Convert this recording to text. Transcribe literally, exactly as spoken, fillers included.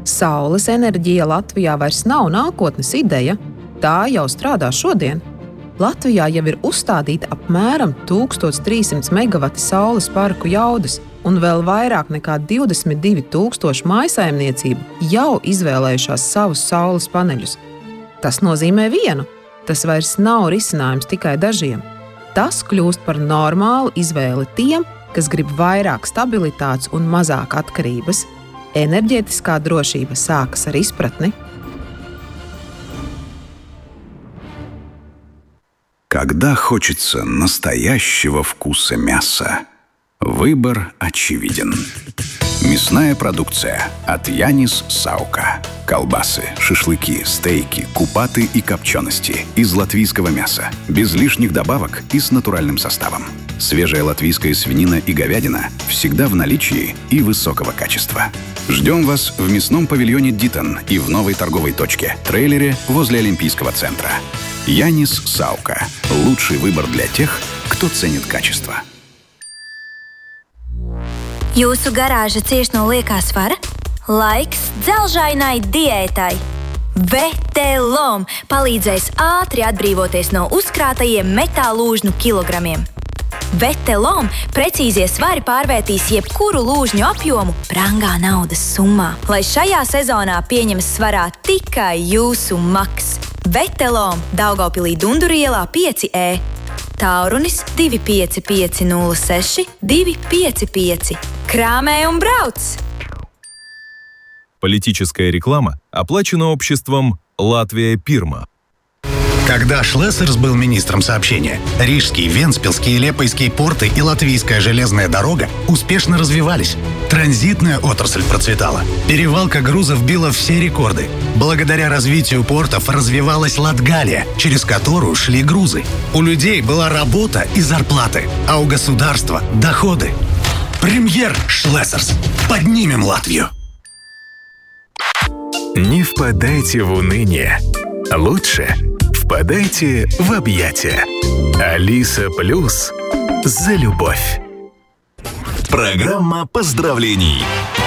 Saules enerģija Latvijā vairs nav nākotnes ideja, tā jau strādā šodien. Latvijā jau ir uzstādīta apmēram tūkstoš trīs simti megavati saules parku jaudas, un vēl vairāk nekā divdesmit divi tūkstoši mājsaimniecību jau izvēlējušās savus saules paneļus. Tas nozīmē vienu – tas vairs nav risinājums tikai dažiem. Tas kļūst par normālu izvēli tiem, kas grib vairāk stabilitātes un mazāk atkarības. Enerģētiskā drošība sākas ar izpratni. Когда хочется настоящего вкуса мяса, выбор очевиден. Мясная продукция от Янис Саука. Колбасы, шашлыки, стейки, купаты и копчености из латвийского мяса, без лишних добавок и с натуральным составом. Свежая латвийская свинина и говядина всегда в наличии и высокого качества. Ждем вас в мясном павильоне «Дитон» и в новой торговой точке «Трейлере» возле Олимпийского центра. Янис Саука. Лучший выбор для тех, кто ценит качество. Jūsu garāža cieš no liekā svara? Laiks dzelžainai diētai. Vetelom palīdzēs ātri atbrīvoties no uzkrātajiem metālūžņu kilogramiem. Vetelom precīzie svari pārvērtīs jebkuru lūžņu apjomu brangā naudas summā, lai šajā sezonā pieņemas svarā tikai jūsu maks. Vetelom Daugavpilī Dunduru ielā pieci E. Taurunis divi pieci pieci nulle seši divi pieci pieci. Краме un brauc! Политическая реклама оплачена обществом «Латвия Пирма». Когда Шлессерс был министром сообщения, Рижский, Вентспилский и Лепойский порты и Латвийская железная дорога успешно развивались. Транзитная отрасль процветала. Перевалка грузов била все рекорды. Благодаря развитию портов развивалась Латгалия, через которую шли грузы. У людей была работа и зарплаты, а у государства – доходы. Премьер Шлессерс. Поднимем Латвию. Не впадайте в уныние. Лучше впадайте в объятия. Алиса Плюс за любовь. Программа поздравлений.